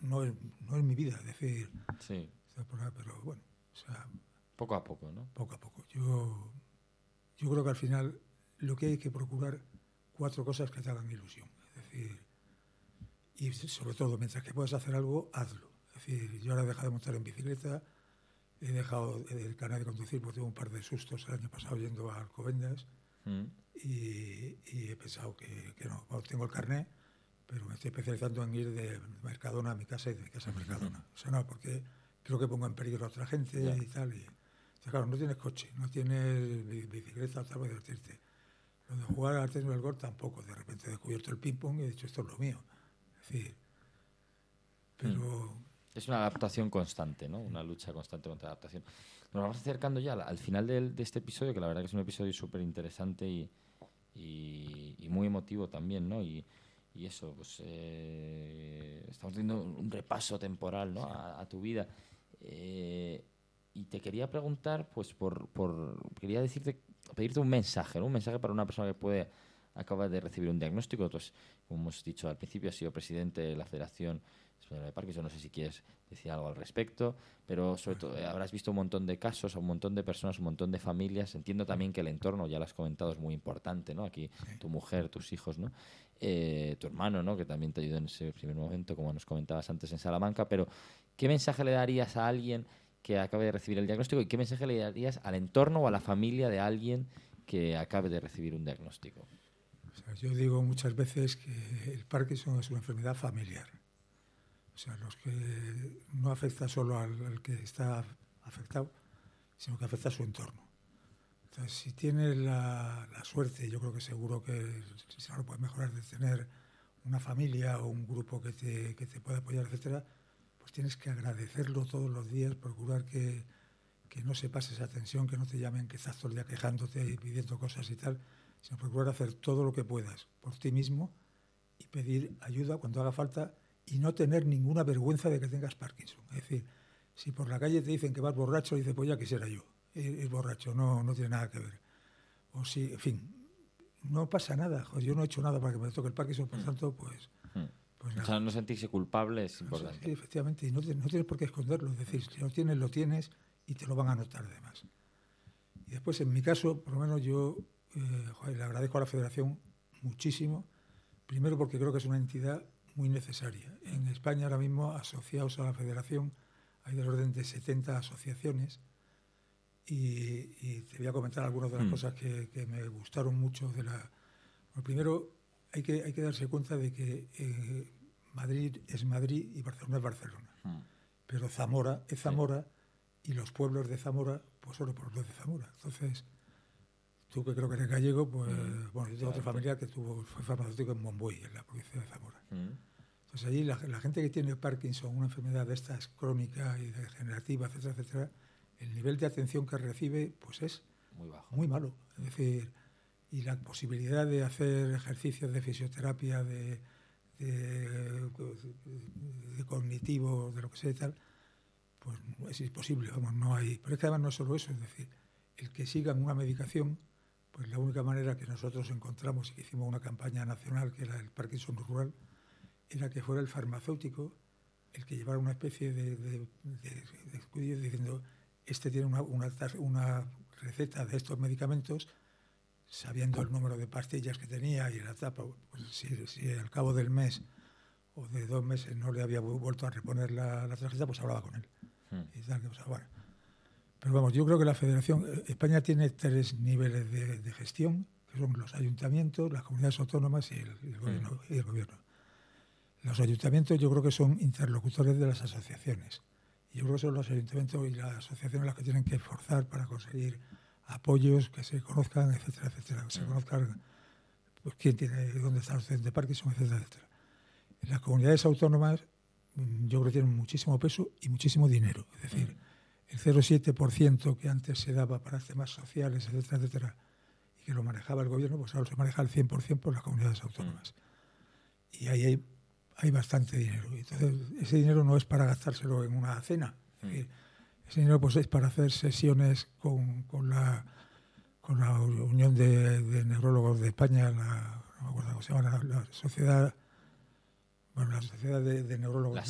no es mi vida, es decir, Sí. pero bueno, o sea, Poco a poco, ¿no? poco a poco. Yo creo que al final lo que hay que procurar 4 cosas que te hagan ilusión, es decir, y sobre todo, mientras que puedas hacer algo, hazlo. Es decir, yo ahora he dejado de montar en bicicleta, he dejado el carnet de conducir porque tuve un par de sustos el año pasado yendo a Alcobendas y he pensado que no. Bueno, tengo el carnet, pero me estoy especializando en ir de Mercadona a mi casa y de mi casa a Mercadona. O sea, no, porque creo que pongo en peligro a otra gente y tal. Y, o sea, claro, no tienes coche, no tienes bicicleta, tal, para divertirte. Lo de jugar al tenis o al golf tampoco. De repente he descubierto el ping-pong y he dicho, esto es lo mío. Es decir, pero... Es una adaptación constante, ¿no? Una lucha constante contra la adaptación. Nos vamos acercando ya al final de este episodio, que la verdad que es un episodio súper interesante y muy emotivo también, ¿no? Y eso, pues estamos haciendo un repaso temporal, ¿no? A tu vida. Y te quería preguntar, pues quería pedirte un mensaje, ¿no? Un mensaje para una persona que acaba de recibir un diagnóstico. Pues, como hemos dicho al principio, has sido presidente de la Federación Española de Parkinson. No sé si quieres decir algo al respecto, pero sobre todo habrás visto un montón de casos, a un montón de personas, un montón de familias. Entiendo también que el entorno, ya lo has comentado, es muy importante, ¿no? Aquí tu mujer, tus hijos, ¿no? Tu hermano, ¿no? Que también te ayudó en ese primer momento, como nos comentabas antes en Salamanca. Pero ¿qué mensaje le darías a alguien que acabe de recibir el diagnóstico y qué mensaje le darías al entorno o a la familia de alguien que acabe de recibir un diagnóstico? O sea, yo digo muchas veces que el Parkinson es una enfermedad familiar. O sea, que no afecta solo al que está afectado, sino que afecta a su entorno. Entonces, si tienes la suerte, yo creo que seguro que si no lo puedes mejorar, de tener una familia o un grupo que te pueda apoyar, etcétera, pues tienes que agradecerlo todos los días, procurar que no se pase esa tensión, que no te llamen, que estás todo el día quejándote y pidiendo cosas y tal, sino procurar hacer todo lo que puedas por ti mismo y pedir ayuda cuando haga falta y no tener ninguna vergüenza de que tengas Parkinson. Es decir, si por la calle te dicen que vas borracho, dices, pues ya quisiera yo ir borracho, no tiene nada que ver. O si, en fin, no pasa nada. Joder, yo no he hecho nada para que me toque el Parkinson, por tanto, pues nada. O sea, no sentirse culpable es importante. Sí, efectivamente, y no tienes por qué esconderlo. Es decir, si lo tienes y te lo van a notar además. Y después, en mi caso, por lo menos yo le agradezco a la Federación muchísimo. Primero porque creo que es una entidad muy necesaria. En España ahora mismo, asociados a la Federación, hay del orden de 70 asociaciones y te voy a comentar algunas de las cosas que me gustaron mucho. Bueno, primero, hay que darse cuenta de que Madrid es Madrid y Barcelona es Barcelona. Pero Zamora es Zamora y los pueblos de Zamora pues son los pueblos de Zamora. Entonces, tú que creo que eres gallego, pues bueno, yo tengo otro familiar que fue farmacéutico en Monbuey, en la provincia de Zamora. Entonces allí la gente que tiene Parkinson, una enfermedad de estas crónica y degenerativa, etcétera, etcétera, el nivel de atención que recibe pues es muy bajo, muy malo. Es decir, y la posibilidad de hacer ejercicios de fisioterapia, de cognitivo, de lo que sea y tal, pues es imposible, vamos, no hay. Pero es que además no es solo eso, es decir, el que sigan una medicación, pues la única manera que nosotros encontramos y que hicimos una campaña nacional, que era el Parkinson rural, era que fuera el farmacéutico el que llevara una especie de estudio diciendo, este tiene una receta de estos medicamentos, sabiendo el número de pastillas que tenía y la etapa, pues si al cabo del mes o de 2 meses no le había vuelto a reponer la tarjeta, pues hablaba con él. Y tal, bueno. Pero vamos, yo creo que la Federación, España tiene 3 niveles de gestión, que son los ayuntamientos, las comunidades autónomas y el gobierno. Los ayuntamientos yo creo que son interlocutores de las asociaciones. Y yo creo que son los ayuntamientos y las asociaciones las que tienen que esforzar para conseguir apoyos, que se conozcan, etcétera, etcétera, que se conozcan pues, quién tiene, dónde están los centros de Parkinson, etcétera, etcétera. En las comunidades autónomas yo creo que tienen muchísimo peso y muchísimo dinero. Es decir, el 0,7% que antes se daba para temas sociales, etcétera, etcétera, y que lo manejaba el gobierno, pues ahora se maneja al 100% por las comunidades autónomas. Y ahí hay bastante dinero. Entonces, ese dinero no es para gastárselo en una cena. Ese dinero pues es para hacer sesiones con la Unión de Neurólogos de España, no me acuerdo cómo se llama, la sociedad de neurólogos.